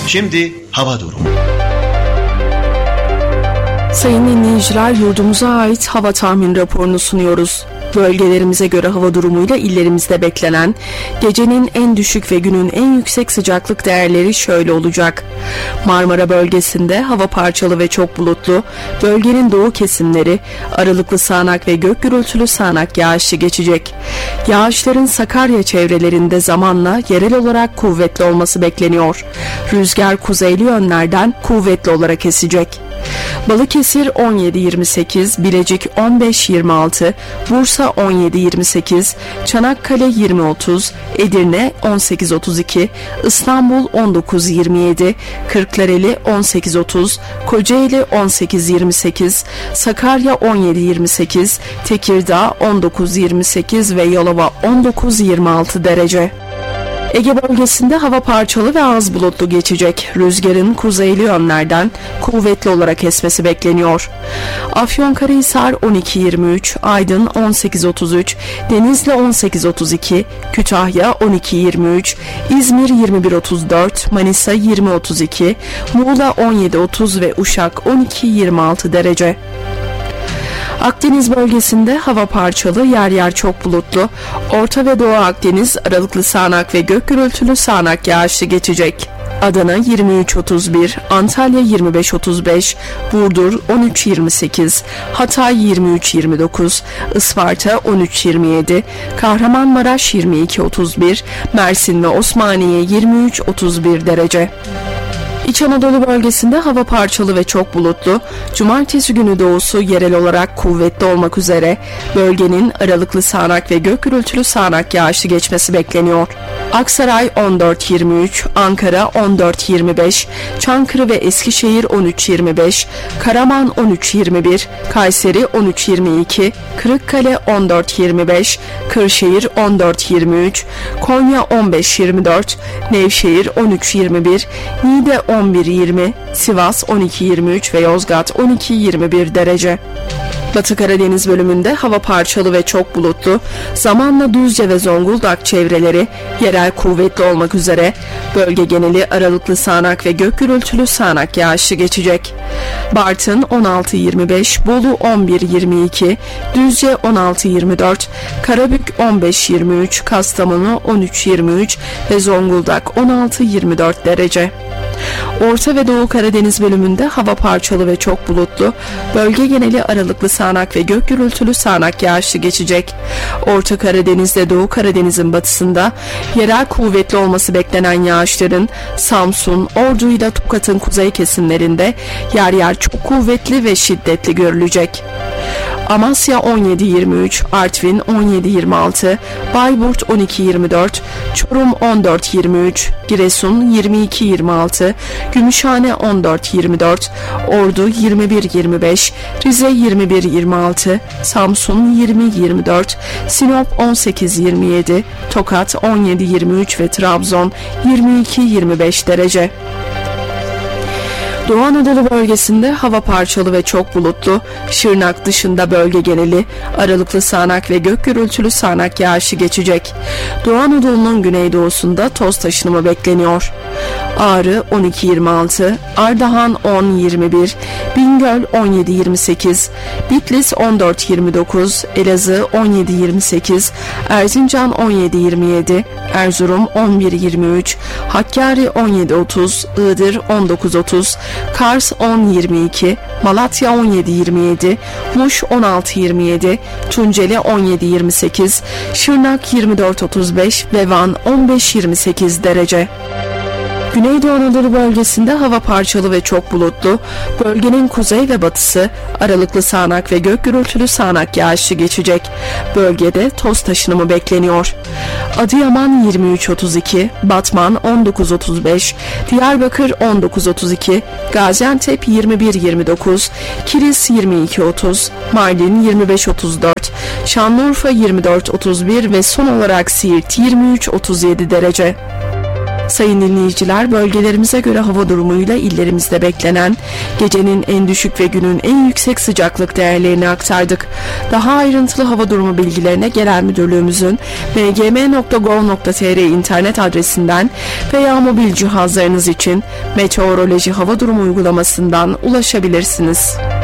Şimdi hava durumu. Sayın dinleyiciler, yurdumuza ait hava tahmin raporunu sunuyoruz. Bölgelerimize göre hava durumuyla illerimizde beklenen gecenin en düşük ve günün en yüksek sıcaklık değerleri şöyle olacak. Marmara bölgesinde hava parçalı ve çok bulutlu, bölgenin doğu kesimleri aralıklı sağanak ve gök gürültülü sağanak yağışlı geçecek. Yağışların Sakarya çevrelerinde zamanla yerel olarak kuvvetli olması bekleniyor. Rüzgar kuzeyli yönlerden kuvvetli olarak esecek. Balıkesir 17-28, Bilecik 15-26, Bursa 17-28, Çanakkale 20-30, Edirne 18-32, İstanbul 19-27, Kırklareli 18-30, Kocaeli 18-28, Sakarya 17-28, Tekirdağ 19-28 ve Yalova 19-26 derece. Ege bölgesinde hava parçalı ve az bulutlu geçecek. Rüzgarın kuzeyli yönlerden kuvvetli olarak esmesi bekleniyor. Afyonkarahisar 12-23, Aydın 18-33, Denizli 18-32, Kütahya 12-23, İzmir 21-34, Manisa 20-32, Muğla 17-30 ve Uşak 12-26 derece. Akdeniz bölgesinde hava parçalı, yer yer çok bulutlu. Orta ve Doğu Akdeniz aralıklı sağanak ve gök gürültülü sağanak yağışlı geçecek. Adana 23-31, Antalya 25-35, Burdur 13-28, Hatay 23-29, Isparta 13-27, Kahramanmaraş 22-31, Mersin ve Osmaniye 23-31 derece. İç Anadolu bölgesinde hava parçalı ve çok bulutlu. Cumartesi günü doğusu yerel olarak kuvvetli olmak üzere bölgenin aralıklı sağanak ve gök gürültülü sağanak yağışlı geçmesi bekleniyor. Aksaray 14-23, Ankara 14-25, Çankırı ve Eskişehir 13-25, Karaman 13-21, Kayseri 13-22, Kırıkkale 14-25, Kırşehir 14-23, Konya 15-24, Nevşehir 13-21, Niğde 11-20, Sivas 12-23 ve Yozgat 12-21 derece. Batı Karadeniz bölümünde hava parçalı ve çok bulutlu, zamanla Düzce ve Zonguldak çevreleri yerel kuvvetli olmak üzere bölge geneli aralıklı sağanak ve gök gürültülü sağanak yağışlı geçecek. Bartın 16-25, Bolu 11-22, Düzce 16-24, Karabük 15-23, Kastamonu 13-23 ve Zonguldak 16-24 derece. Orta ve Doğu Karadeniz bölümünde hava parçalı ve çok bulutlu, bölge geneli aralıklı sağanak ve gök gürültülü sağanak yağışlı geçecek. Orta Karadeniz ve Doğu Karadeniz'in batısında yerel kuvvetli olması beklenen yağışların Samsun, Ordu ile Tokat'ın kuzey kesimlerinde yer yer çok kuvvetli ve şiddetli görülecek. Amasya 17-23, Artvin 17-26, Bayburt 12-24, Çorum 14-23, Giresun 22-26, Gümüşhane 14-24, Ordu 21-25, Rize 21-26, Samsun 20-24, Sinop 18-27, Tokat 17-23 ve Trabzon 22-25 derece. Doğu Anadolu bölgesinde hava parçalı ve çok bulutlu, Şırnak dışında bölge geneli aralıklı sağanak ve gök gürültülü sağanak yağışı geçecek. Doğu Anadolu'nun güneydoğusunda toz taşınımı bekleniyor. Ağrı 12-26, Ardahan 10-21, Bingöl 17-28, Bitlis 14-29, Elazığ 17-28, Erzincan 17-27, Erzurum 11-23, Hakkari 17-30, Iğdır 19-30, Kars 10-22, Malatya 17-27, Muş 16-27, Tunceli 17-28, Şırnak 24-35 ve Van 15-28 derece. Güneydoğu Anadolu bölgesinde hava parçalı ve çok bulutlu, bölgenin kuzey ve batısı aralıklı sağanak ve gök gürültülü sağanak yağışlı geçecek. Bölgede toz taşınımı bekleniyor. Adıyaman 23-32, Batman 19-35, Diyarbakır 19-32, Gaziantep 21-29, Kilis 22-30, Mardin 25-34, Şanlıurfa 24-31 ve son olarak Siirt 23-37 derece. Sayın dinleyiciler, bölgelerimize göre hava durumuyla illerimizde beklenen gecenin en düşük ve günün en yüksek sıcaklık değerlerini aktardık. Daha ayrıntılı hava durumu bilgilerine Genel Müdürlüğümüzün mgm.gov.tr internet adresinden veya mobil cihazlarınız için meteoroloji hava durumu uygulamasından ulaşabilirsiniz.